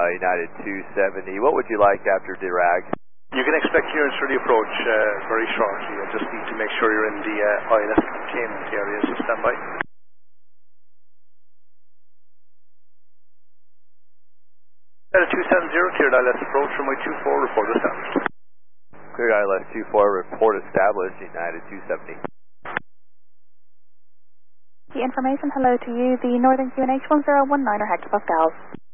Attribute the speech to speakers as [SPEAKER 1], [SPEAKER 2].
[SPEAKER 1] United 270. What would you like after derag?
[SPEAKER 2] You can expect clearance for the approach very shortly. I just need to make sure you're in the ILS containment area, so stand by. United 270, cleared ILS approach, runway 24, report established.
[SPEAKER 1] Cleared ILS 24, report established, United 270.
[SPEAKER 3] The information, hello to you, the Northern QNH 1019 or hectopascals.